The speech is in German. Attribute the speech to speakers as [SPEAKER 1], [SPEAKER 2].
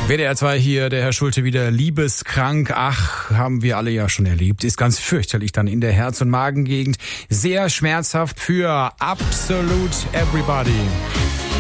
[SPEAKER 1] WDR 2 hier, der Herr Schulte wieder liebeskrank. Ach, haben wir alle ja schon erlebt. Ist ganz fürchterlich dann in der Herz- und Magengegend. Sehr schmerzhaft für Absolute Everybody.